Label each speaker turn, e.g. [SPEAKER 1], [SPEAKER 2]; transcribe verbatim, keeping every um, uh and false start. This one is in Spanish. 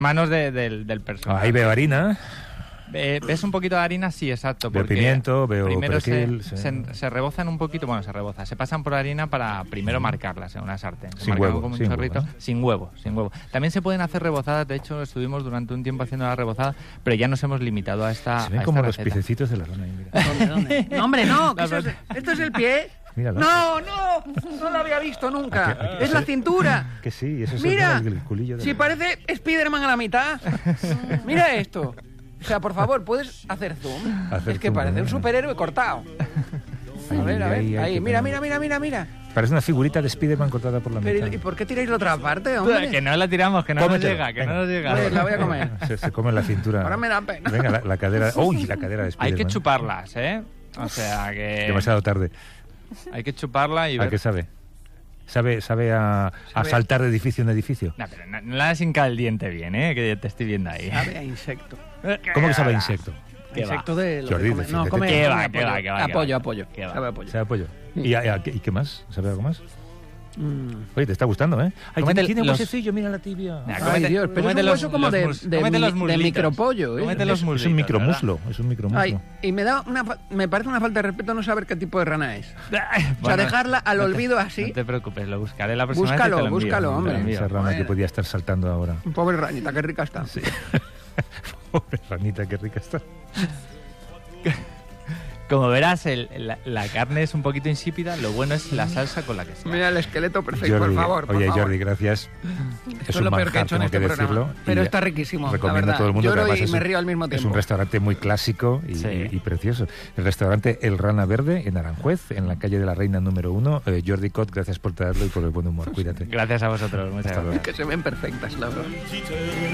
[SPEAKER 1] Manos de, del, del personal.
[SPEAKER 2] Ahí veo harina.
[SPEAKER 1] Eh, ¿Ves un poquito de harina? Sí, exacto.
[SPEAKER 2] Veo pimiento, veo
[SPEAKER 1] primero
[SPEAKER 2] perejil.
[SPEAKER 1] se,
[SPEAKER 2] Sí.
[SPEAKER 1] se, se rebozan un poquito, bueno, se reboza, se pasan por harina para primero marcarlas en una sartén. Se
[SPEAKER 2] Sin
[SPEAKER 1] marcan
[SPEAKER 2] huevo,
[SPEAKER 1] como un
[SPEAKER 2] sin
[SPEAKER 1] chorrito,
[SPEAKER 2] huevo, ¿no?
[SPEAKER 1] sin huevo, sin huevo. También se pueden hacer rebozadas, de hecho estuvimos durante un tiempo haciendo la rebozada, pero ya nos hemos limitado a esta
[SPEAKER 2] Se ven
[SPEAKER 1] a
[SPEAKER 2] como
[SPEAKER 1] esta
[SPEAKER 2] los
[SPEAKER 1] receta.
[SPEAKER 2] piececitos de la rana. Ahí, mira.
[SPEAKER 3] ¿Dónde, dónde? No, hombre, no. que eso es- ¿Esto es el pie?
[SPEAKER 2] Míralo.
[SPEAKER 3] No, no. No lo había visto nunca.
[SPEAKER 2] Aquí- aquí-
[SPEAKER 3] Es la cintura.
[SPEAKER 2] Que sí, eso es
[SPEAKER 3] Mira,
[SPEAKER 2] el, el culillo de
[SPEAKER 3] si
[SPEAKER 2] la-
[SPEAKER 3] parece Spiderman a la mitad. Mira esto. O sea, por favor, ¿puedes hacer zoom?
[SPEAKER 2] Hacer
[SPEAKER 3] es que
[SPEAKER 2] zoom,
[SPEAKER 3] parece
[SPEAKER 2] ¿no?
[SPEAKER 3] un superhéroe cortado. A ver, a ver.
[SPEAKER 2] Ahí, ahí,
[SPEAKER 3] Ahí,
[SPEAKER 2] qué
[SPEAKER 3] mira,
[SPEAKER 2] pena.
[SPEAKER 3] mira, mira, mira, mira.
[SPEAKER 2] Parece una figurita de Spiderman cortada por la
[SPEAKER 3] Pero,
[SPEAKER 2] mitad.
[SPEAKER 3] ¿y por qué tiráis la otra parte, hombre?
[SPEAKER 1] Que no la tiramos, que no nos
[SPEAKER 2] Cómetelo,
[SPEAKER 1] llega, que
[SPEAKER 2] venga.
[SPEAKER 1] no nos llega.
[SPEAKER 3] Pues la voy a comer.
[SPEAKER 2] Se, se come la cintura.
[SPEAKER 3] Ahora me da pena.
[SPEAKER 2] Venga, la, la cadera. ¡Uy! La cadera de
[SPEAKER 1] Hay
[SPEAKER 2] Spiderman.
[SPEAKER 1] que chuparlas, ¿eh? O sea que...
[SPEAKER 2] Demasiado tarde.
[SPEAKER 1] Hay que chuparla y
[SPEAKER 2] ¿A
[SPEAKER 1] ver...
[SPEAKER 2] qué sabe? ¿Sabe, sabe a, a
[SPEAKER 3] Sabe-
[SPEAKER 2] saltar de edificio en edificio?
[SPEAKER 1] No, pero no, no la has hincado el diente bien, ¿eh? Que te estoy viendo ahí.
[SPEAKER 3] Sabe a insecto.
[SPEAKER 2] ¿Cómo que sabe a insecto?
[SPEAKER 1] ¿Qué va?
[SPEAKER 3] Insecto de... lo
[SPEAKER 2] Jordi,
[SPEAKER 3] que come-
[SPEAKER 2] defiéndete.
[SPEAKER 3] No, come...
[SPEAKER 1] ¿Qué
[SPEAKER 3] come
[SPEAKER 1] va,
[SPEAKER 3] apoyo.
[SPEAKER 1] qué va, qué va, qué
[SPEAKER 3] Apoyo,
[SPEAKER 1] va?
[SPEAKER 3] apoyo.
[SPEAKER 1] ¿Qué va?
[SPEAKER 3] Sabe apoyo.
[SPEAKER 2] ¿Sabe a pollo? ¿Y, a- a- ¿Y qué más? ¿Sabe algo más?
[SPEAKER 3] Mm.
[SPEAKER 2] Oye, te está gustando, ¿eh? Ay,
[SPEAKER 1] Cómete
[SPEAKER 2] tiene
[SPEAKER 1] los-
[SPEAKER 2] huesecillo, mira la tibia.
[SPEAKER 1] Nah,
[SPEAKER 3] Ay,
[SPEAKER 1] cómete-
[SPEAKER 3] Dios, pero es
[SPEAKER 1] cómete
[SPEAKER 3] un
[SPEAKER 1] los-
[SPEAKER 3] hueso como
[SPEAKER 1] los
[SPEAKER 3] de,
[SPEAKER 1] mus-
[SPEAKER 3] de,
[SPEAKER 1] cómete
[SPEAKER 3] mi-
[SPEAKER 1] los
[SPEAKER 3] de
[SPEAKER 1] muslitos.
[SPEAKER 3] micropollo, ¿eh?
[SPEAKER 1] Cómete los
[SPEAKER 2] Es un
[SPEAKER 1] muslitos,
[SPEAKER 2] micromuslo, es un micromuslo.
[SPEAKER 3] Ay, y me da una fa- me parece una falta de respeto no saber qué tipo de rana es.
[SPEAKER 1] ¿verdad?
[SPEAKER 3] O sea,
[SPEAKER 1] Bueno,
[SPEAKER 3] dejarla al
[SPEAKER 1] no te-
[SPEAKER 3] olvido así.
[SPEAKER 1] No te preocupes, lo buscaré la próxima
[SPEAKER 3] Búscalo,
[SPEAKER 1] vez y te lo envío.
[SPEAKER 3] búscalo,
[SPEAKER 1] Te lo
[SPEAKER 3] hombre.
[SPEAKER 1] envío.
[SPEAKER 2] Esa rana que
[SPEAKER 3] Bueno.
[SPEAKER 2] podía estar saltando ahora.
[SPEAKER 3] Pobre ranita, qué rica está.
[SPEAKER 2] Sí. Pobre ranita, qué rica está.
[SPEAKER 1] Como verás, el- la, la carne es un poquito insípida, lo bueno es la salsa con la que se
[SPEAKER 3] Mira el esqueleto perfecto,
[SPEAKER 2] Jordi,
[SPEAKER 3] por favor. por
[SPEAKER 2] oye,
[SPEAKER 3] favor.
[SPEAKER 2] Jordi, gracias.
[SPEAKER 3] Esto
[SPEAKER 2] Es
[SPEAKER 3] es
[SPEAKER 2] un
[SPEAKER 3] lo peor que he
[SPEAKER 2] manjar,
[SPEAKER 3] hecho en
[SPEAKER 2] tengo
[SPEAKER 3] este
[SPEAKER 2] que
[SPEAKER 3] programa.
[SPEAKER 2] decirlo.
[SPEAKER 3] Pero
[SPEAKER 2] Y
[SPEAKER 3] está riquísimo, la
[SPEAKER 2] Recomiendo
[SPEAKER 3] verdad.
[SPEAKER 2] a todo el mundo
[SPEAKER 3] Lloro
[SPEAKER 2] que además
[SPEAKER 3] y
[SPEAKER 2] es
[SPEAKER 3] me
[SPEAKER 2] un-
[SPEAKER 3] río al mismo
[SPEAKER 2] Es
[SPEAKER 3] tiempo.
[SPEAKER 2] un restaurante muy clásico y,
[SPEAKER 1] Sí.
[SPEAKER 2] y- y precioso. El restaurante El Rana Verde en Aranjuez, en la calle de la Reina número uno. Eh, Jordi Cot, gracias por traerlo y por el buen humor. Cuídate.
[SPEAKER 1] Gracias a vosotros, muchas
[SPEAKER 2] Hasta
[SPEAKER 1] gracias.
[SPEAKER 2] luego.
[SPEAKER 3] Que se ven perfectas, la verdad.